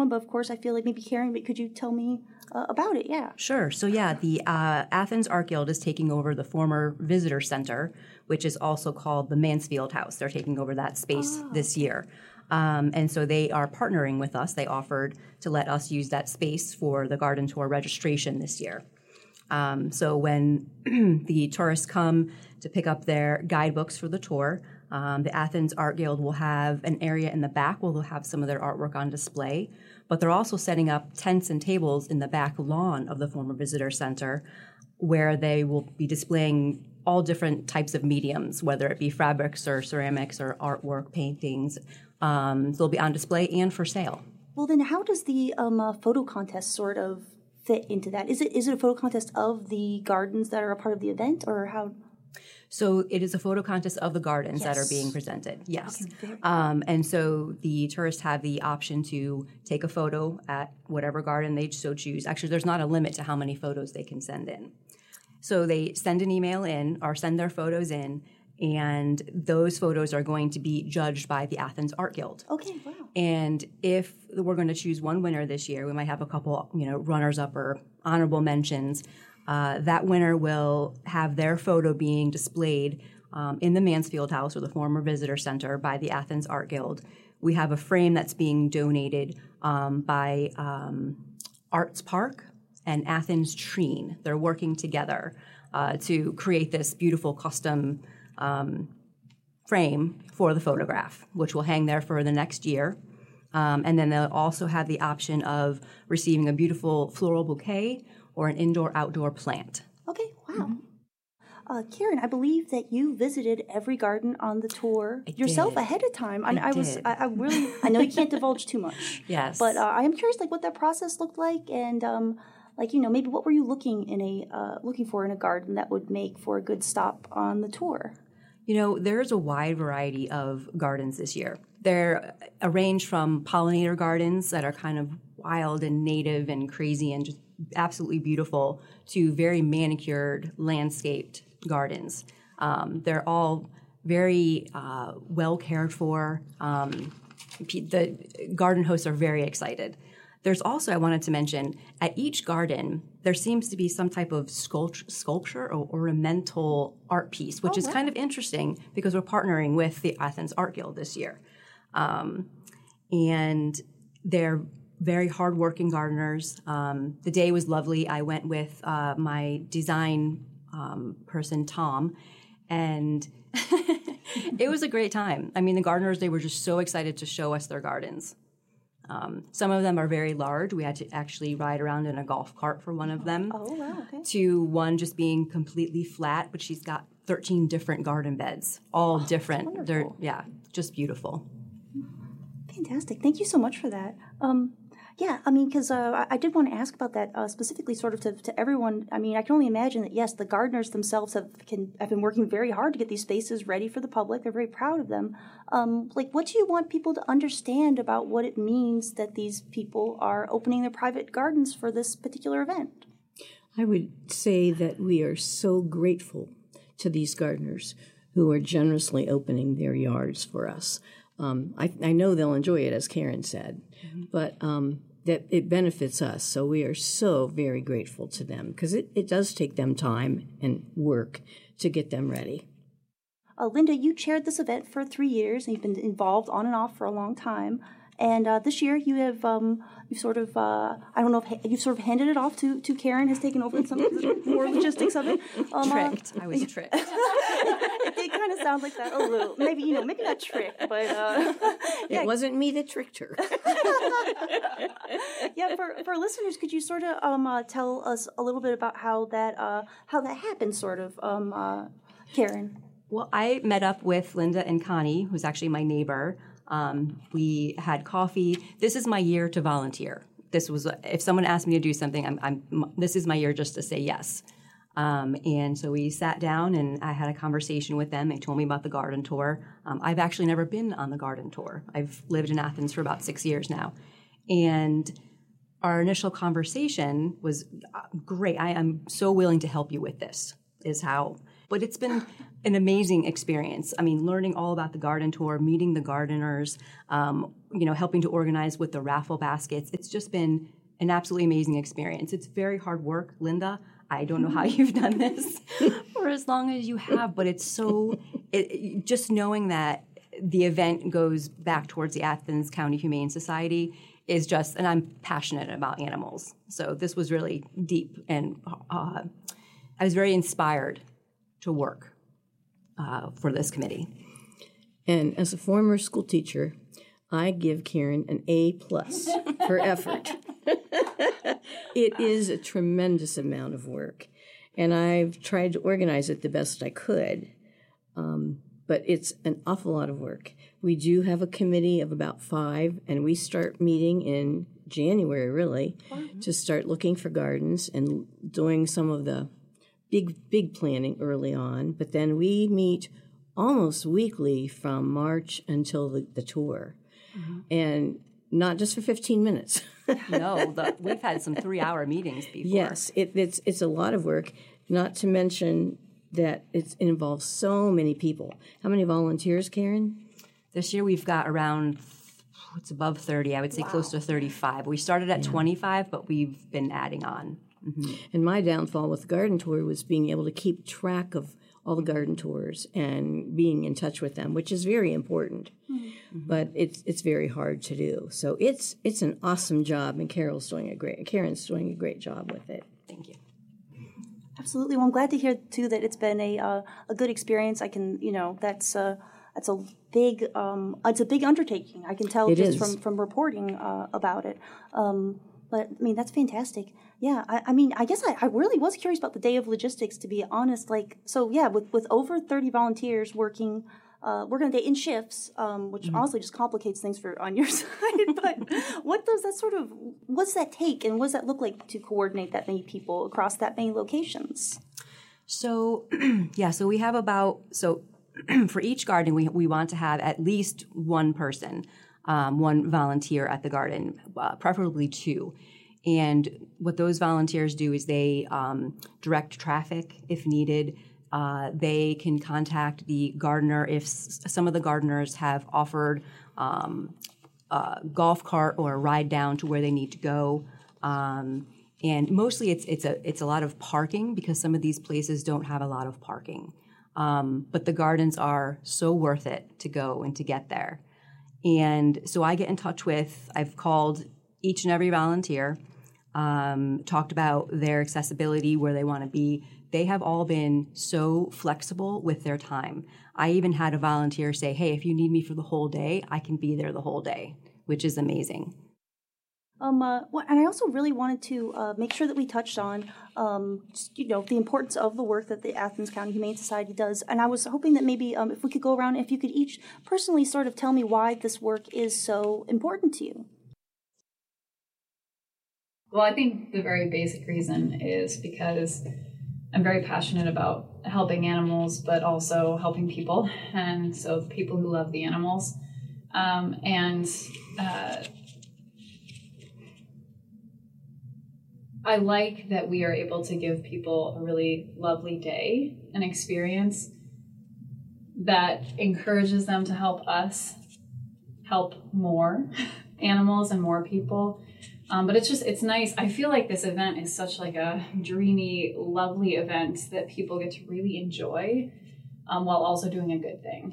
background, but of course I feel like maybe Karen, but could you tell me about it? Yeah. Sure. So the Athens Art Guild is taking over the former visitor center, which is also called the Mansfield House. They're taking over that space this year. And so they are partnering with us. They offered to let us use that space for the garden tour registration this year. So when the tourists come to pick up their guidebooks for the tour, the Athens Art Guild will have an area in the back where they'll have some of their artwork on display. But they're also setting up tents and tables in the back lawn of the former visitor center where they will be displaying all different types of mediums, whether it be fabrics or ceramics or artwork, paintings. They'll be on display and for sale. Well, then how does the photo contest sort of fit into that? Is it a photo contest of the gardens that are a part of the event, or how? So it is a photo contest of the gardens that are being presented. Yes. Okay, And so the tourists have the option to take a photo at whatever garden they so choose. Actually, there's not a limit to how many photos they can send in. So they send an email in or send their photos in, and those photos are going to be judged by the Athens Art Guild. Okay, wow. And if we're going to choose one winner this year, we might have a couple, runners-up or honorable mentions. That winner will have their photo being displayed in the Mansfield House or the former visitor center by the Athens Art Guild. We have a frame that's being donated by Arts Park and Athens Treen. They're working together to create this beautiful custom frame for the photograph, which will hang there for the next year. And then they'll also have the option of receiving a beautiful floral bouquet or an indoor-outdoor plant. Okay, wow. Karen, I believe that you visited every garden on the tour yourself ahead of time. I know you can't divulge too much. Yes. But I am curious, what that process looked like, and maybe what were you looking for in a garden that would make for a good stop on the tour? There's a wide variety of gardens this year. They're arranged from pollinator gardens that are kind of wild and native and crazy and just absolutely beautiful to very manicured, landscaped gardens. They're all very well cared for. The garden hosts are very excited. There's also, I wanted to mention, at each garden, there seems to be some type of sculpture or ornamental art piece, which is kind of interesting because we're partnering with the Athens Art Guild this year. And they're very hardworking gardeners. The day was lovely. I went with my design person, Tom, and it was a great time. I mean, the gardeners, they were just so excited to show us their gardens. Some of them are very large. We had to actually ride around in a golf cart for one of them. Oh, wow, okay. To one just being completely flat, but she's got 13 different garden beds, all different. They're, just beautiful. Fantastic. Thank you so much for that. Because I did want to ask about that specifically sort of to everyone. I mean, I can only imagine that, yes, the gardeners themselves have been working very hard to get these spaces ready for the public. They're very proud of them. What do you want people to understand about what it means that these people are opening their private gardens for this particular event? I would say that we are so grateful to these gardeners who are generously opening their yards for us. I know they'll enjoy it, as Karen said, but that it benefits us. So we are so very grateful to them because it does take them time and work to get them ready. Linda, you chaired this event for 3 years, and you've been involved on and off for a long time. And this year, you have you've sort of you've sort of handed it off to Karen, has taken over some of the more logistics of it. Tricked. I was tricked. It did kind of sound like that a little. Maybe not tricked, but it wasn't me that tricked her. For listeners, could you sort of tell us a little bit about how that happened, sort of, Karen? Well, I met up with Linda and Connie, who's actually my neighbor. We had coffee. This is my year to volunteer. This was, if someone asked me to do something, this is my year just to say yes. And so we sat down and I had a conversation with them. They told me about the garden tour. I've actually never been on the garden tour. I've lived in Athens for about 6 years now. And our initial conversation was great. I am so willing to help you with this, is how But it's been an amazing experience. I mean, learning all about the garden tour, meeting the gardeners, helping to organize with the raffle baskets. It's just been an absolutely amazing experience. It's very hard work, Linda. I don't know how you've done this for as long as you have, but it's just knowing that the event goes back towards the Athens County Humane Society is just, and I'm passionate about animals. So this was really deep, and I was very inspired to work for this committee. And as a former school teacher, I give Karen an A+ for effort. It is a tremendous amount of work, and I've tried to organize it the best I could, but it's an awful lot of work. We do have a committee of about 5, and we start meeting in January, really, to start looking for gardens and doing some of the big planning early on. But then we meet almost weekly from March until the tour, and not just for 15 minutes. No, we've had some 3-hour meetings before. Yes, it's a lot of work, not to mention that it involves so many people. How many volunteers, Karen? This year we've got around, it's above 30, I would say close to 35. We started at 25, but we've been adding on. Mm-hmm. And my downfall with the garden tour was being able to keep track of all the garden tours and being in touch with them, which is very important. Mm-hmm. But it's very hard to do. So it's an awesome job, and Karen's doing a great job with it. Thank you. Absolutely. Well, I'm glad to hear too that it's been a good experience. I can, that's a big it's a big undertaking. I can tell from reporting about it. But I mean, that's fantastic. Yeah, I guess I really was curious about the day of logistics, to be honest. With over 30 volunteers working a day in shifts, which honestly just complicates things on your side. But what's that take, and what does that look like to coordinate that many people across that many locations? So, so we have for each garden, we want to have at least one person, one volunteer at the garden, preferably 2. And what those volunteers do is they direct traffic if needed. They can contact the gardener if some of the gardeners have offered a golf cart or a ride down to where they need to go. And mostly it's a lot of parking, because some of these places don't have a lot of parking. But the gardens are so worth it to go and to get there. And so I get in touch I've called each and every volunteer, talked about their accessibility, where they want to be. They have all been so flexible with their time. I even had a volunteer say, hey, if you need me for the whole day, I can be there the whole day, which is amazing. And I also really wanted to make sure that we touched on, the importance of the work that the Athens County Humane Society does. And I was hoping that maybe if we could go around, if you could each personally sort of tell me why this work is so important to you. Well, I think the very basic reason is because I'm very passionate about helping animals, but also helping people. And so people who love the animals. I like that we are able to give people a really lovely day, an experience that encourages them to help us help more animals and more people. But it's nice. I feel like this event is such like a dreamy, lovely event that people get to really enjoy while also doing a good thing.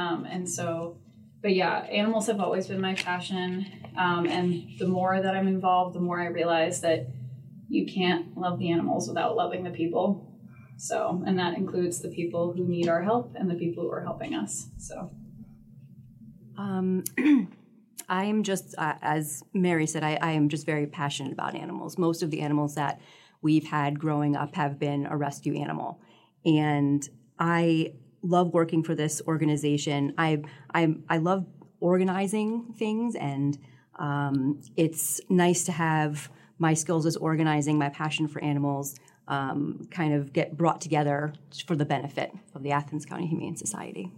Animals have always been my passion. And the more that I'm involved, the more I realize that you can't love the animals without loving the people. So, and that includes the people who need our help and the people who are helping us. So. I am just, as Mary said, I am just very passionate about animals. Most of the animals that we've had growing up have been a rescue animal. And I love working for this organization. I love organizing things, and it's nice to have my skills as organizing, my passion for animals, kind of get brought together for the benefit of the Athens County Humane Society.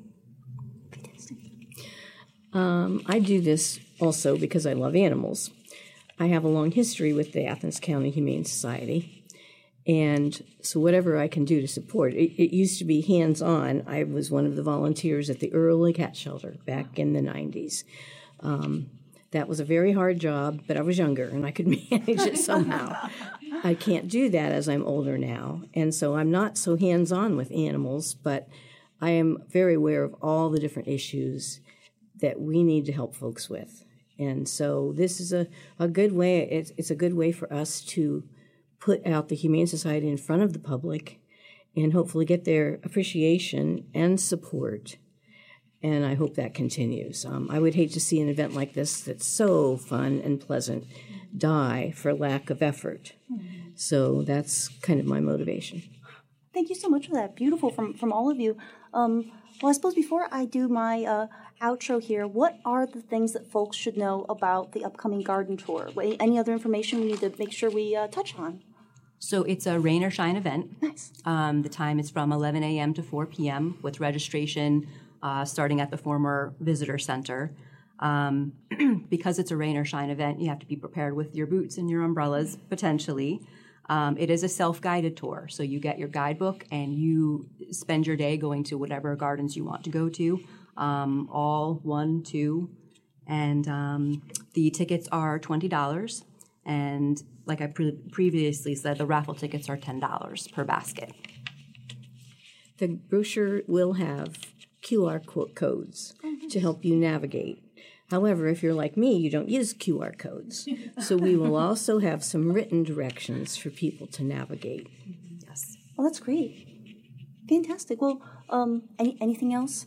I do this also because I love animals. I have a long history with the Athens County Humane Society, And so whatever I can do to support. It used to be hands-on. I was one of the volunteers at the early cat shelter back in the 90s. That was a very hard job, but I was younger and I could manage it somehow. I can't do that as I'm older now. And so I'm not so hands-on with animals, but I am very aware of all the different issues that we need to help folks with. And so this is a good way. It's a good way for us to put out the Humane Society in front of the public and hopefully get their appreciation and support. And I hope that continues. I would hate to see an event like this that's so fun and pleasant die for lack of effort. So that's kind of my motivation. Thank you so much for that. Beautiful from all of you. Well, I suppose before I do my outro here, what are the things that folks should know about the upcoming garden tour? Any other information we need to make sure we touch on? So it's a rain or shine event. Nice. The time is from 11 a.m. to 4 p.m. with registration starting at the former visitor center. Because it's a rain or shine event, you have to be prepared with your boots and your umbrellas, potentially. It is a self-guided tour, so you get your guidebook and you spend your day going to whatever gardens you want to go to, all 1, 2, and the tickets are $20, and like I previously said, the raffle tickets are $10 per basket. The brochure will have QR codes to help you navigate. However, if you're like me, you don't use QR codes. So we will also have some written directions for people to navigate. Yes. Well, that's great. Fantastic. Well, anything else?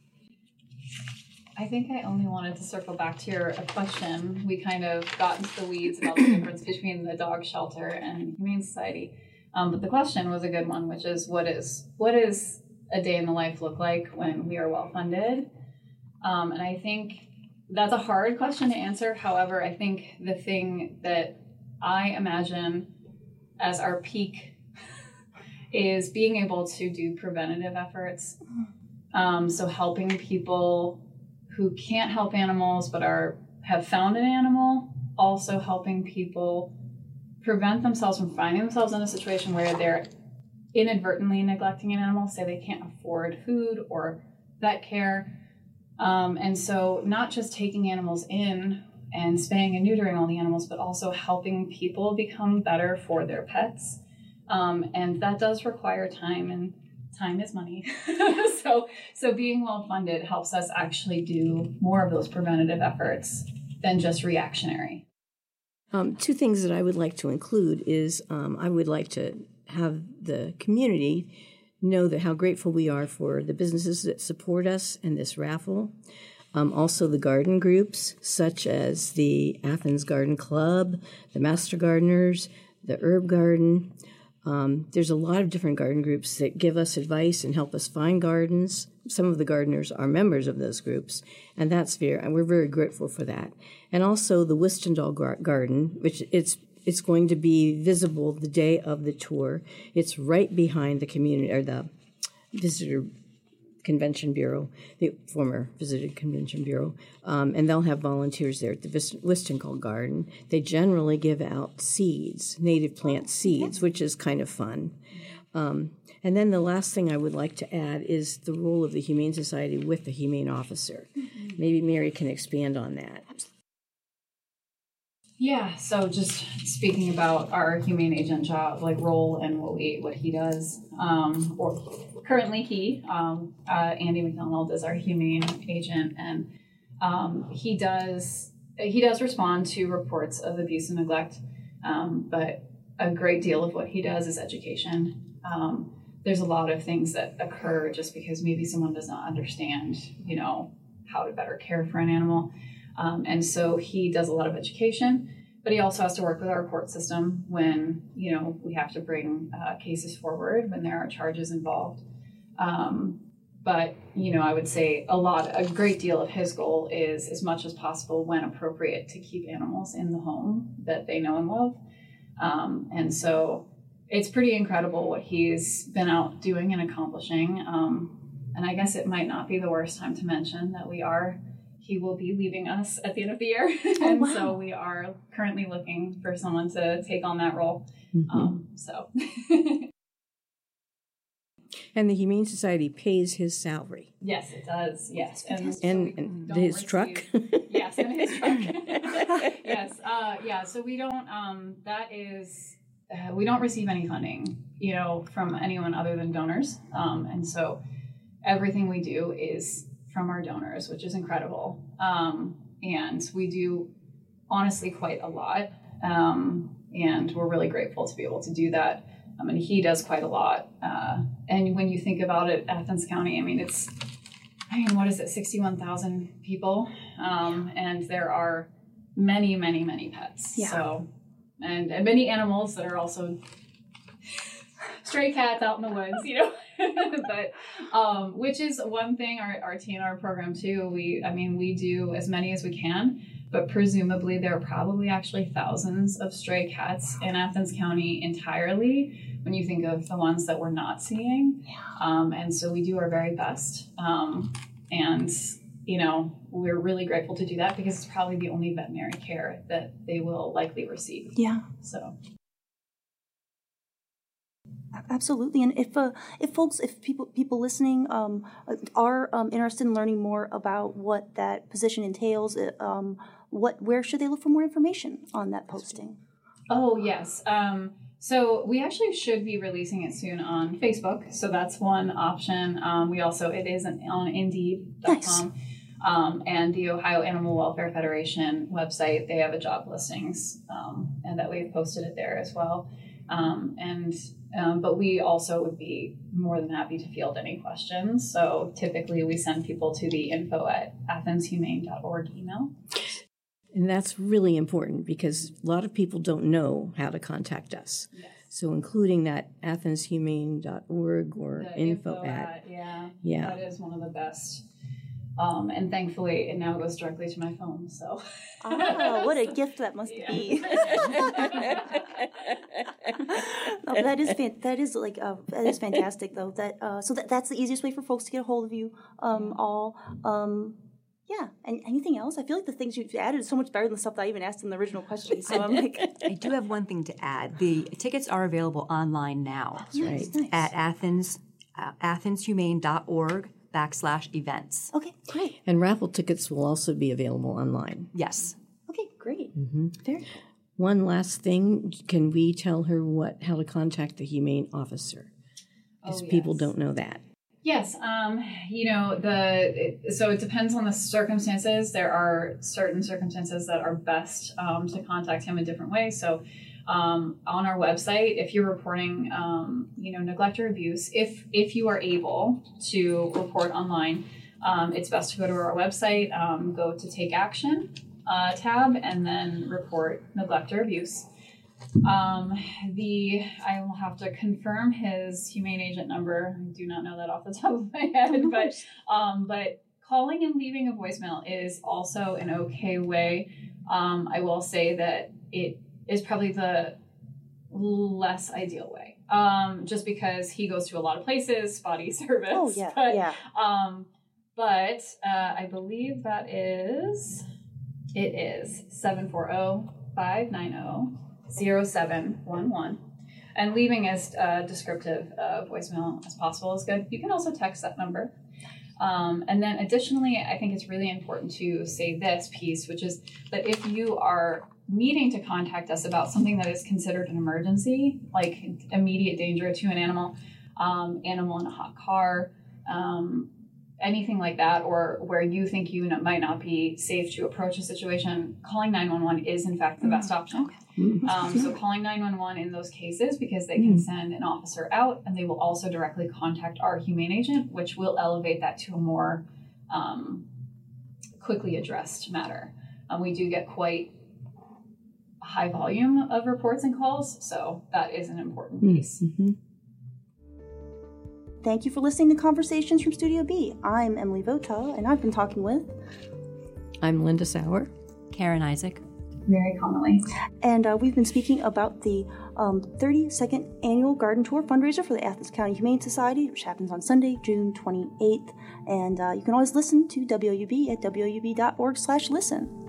I think I only wanted to circle back to your question. We kind of got into the weeds about the difference between the dog shelter and Humane Society. But the question was a good one, which is what is a day in the life look like when we are well funded? And I think that's a hard question to answer. However, I think the thing that I imagine as our peak is being able to do preventative efforts. So helping people who can't help animals but have found an animal, also helping people prevent themselves from finding themselves in a situation where they're inadvertently neglecting an animal, say they can't afford food or vet care. And so not just taking animals in and spaying and neutering all the animals, but also helping people become better for their pets. And that does require time, and time is money. So being well funded helps us actually do more of those preventative efforts than just reactionary. Two things that I would like to include is I would like to have the community know that how grateful we are for the businesses that support us in this raffle. Also the garden groups, such as the Athens Garden Club, the Master Gardeners, the Herb Garden. There's a lot of different garden groups that give us advice and help us find gardens. Some of the gardeners are members of those groups, and we're very grateful for that. And also the Wistendal Garden, which it's going to be visible the day of the tour. It's right behind the community or the Visitor Convention Bureau, the former Visitor Convention Bureau, and they'll have volunteers there at the Wistendal Garden. They generally give out seeds, native plant seeds, which is kind of fun. And then the last thing I would like to add is the role of the Humane Society with the Humane Officer. Maybe Mary can expand on that. Yeah, so just speaking about our humane agent job, like role and what he does, or currently Andy McDonald is our humane agent, and he does respond to reports of abuse and neglect, but a great deal of what he does is education. There's a lot of things that occur just because maybe someone does not understand, how to better care for an animal. And so he does a lot of education, but he also has to work with our court system when, we have to bring cases forward when there are charges involved. But, I would say a great deal of his goal is, as much as possible when appropriate, to keep animals in the home that they know and love. And so it's pretty incredible what he's been out doing and accomplishing. And I guess it might not be the worst time to mention that we are he will be leaving us at the end of the year. And wow. So we are currently looking for someone to take on that role. So. And the Humane Society pays his salary. Yes, it does. Yes. And his truck? Yes, and his truck. Yes. So we don't, we don't receive any funding, from anyone other than donors. And so everything we do is from our donors, which is incredible. And we do honestly quite a lot. And we're really grateful to be able to do that. And he does quite a lot. And when you think about it, Athens County, what is it, 61,000 people? And there are many, many, many pets. Yeah. So, and many animals that are also stray cats out in the woods, but, which is one thing, our TNR program too, we do as many as we can, but presumably there are probably actually thousands of stray cats in Athens County entirely when you think of the ones that we're not seeing. And so we do our very best. And, we're really grateful to do that because it's probably the only veterinary care that they will likely receive. Yeah. So. Absolutely, and if people listening are interested in learning more about what that position entails, where should they look for more information on that posting? Oh yes, so we actually should be releasing it soon on Facebook. So that's one option. It is on Indeed.com. Nice. And the Ohio Animal Welfare Federation website. They have a job listings, and that we've posted it there as well. But we also would be more than happy to field any questions. So typically we send people to the info@athenshumane.org email. And that's really important because a lot of people don't know how to contact us. Yes. So including that athenshumane.org or The info at. Yeah. That is one of the best. And thankfully it now goes directly to my phone. So. What a gift that must be. No, that is fantastic though. That's the easiest way for folks to get a hold of you. Yeah, and anything else? I feel like the things you've added is so much better than the stuff that I even asked in the original question. So I'm like, I do have one thing to add. The tickets are available online now. That's right. Nice. At athenshumane.org/events. Okay, great. And raffle tickets will also be available online. Yes. Okay, great. Very cool. One last thing, can we tell her how to contact the humane officer? Because people don't know that. Yes, so it depends on the circumstances. There are certain circumstances that are best to contact him in different ways. So on our website, if you're reporting, neglect or abuse, if you are able to report online, it's best to go to our website, go to Take Action tab, and then report neglect or abuse. I will have to confirm his humane agent number. I do not know that off the top of my head, but calling and leaving a voicemail is also an okay way. I will say that it is probably the less ideal way, just because he goes to a lot of places, spotty service. Oh yeah, But I believe it is 740-590-0711, and leaving as descriptive voicemail as possible is good. You can also text that number. And then additionally, I think it's really important to say this piece, which is that if you are needing to contact us about something that is considered an emergency, like immediate danger to an animal in a hot car, anything like that, or where you think you might not be safe to approach a situation, calling 911 is in fact the best option. Okay. So calling 911 in those cases, because they can send an officer out, and they will also directly contact our humane agent, which will elevate that to a more quickly addressed matter. We do get quite a high volume of reports and calls, so that is an important piece. Thank you for listening to Conversations from Studio B. I'm Emily Votaw, and I've been talking with... I'm Linda Sauer. Karen Isaac. very commonly. And we've been speaking about the 32nd Annual Garden Tour fundraiser for the Athens County Humane Society, which happens on Sunday, June 28th. And you can always listen to WUB at wub.org/listen.